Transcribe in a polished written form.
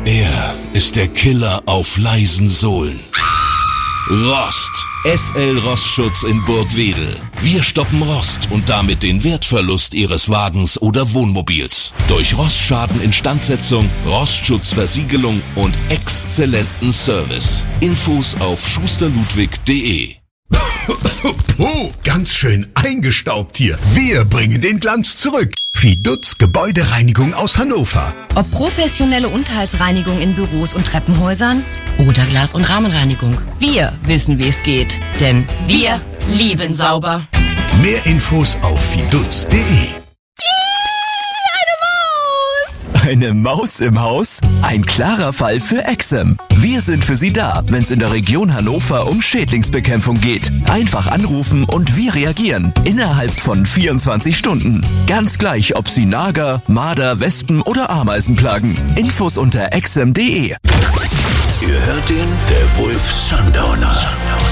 Er ist der Killer auf leisen Sohlen. Rost. SL Rostschutz in Burgwedel. Wir stoppen Rost und damit den Wertverlust Ihres Wagens oder Wohnmobils. Durch Rostschaden, Instandsetzung, Rostschutzversiegelung und exzellenten Service. Infos auf schusterludwig.de. Puh, ganz schön eingestaubt hier. Wir bringen den Glanz zurück. Fidutz Gebäudereinigung aus Hannover. Ob professionelle Unterhaltsreinigung in Büros und Treppenhäusern oder Glas- und Rahmenreinigung. Wir wissen, wie es geht. Denn wir lieben sauber. Mehr Infos auf fidutz.de. Eine Maus im Haus? Ein klarer Fall für Exem. Wir sind für Sie da, wenn es in der Region Hannover um Schädlingsbekämpfung geht. Einfach anrufen und wir reagieren. Innerhalb von 24 Stunden. Ganz gleich, ob Sie Nager, Marder, Wespen oder Ameisen plagen. Infos unter exem.de. Ihr hört den, der Wolf Sundowner.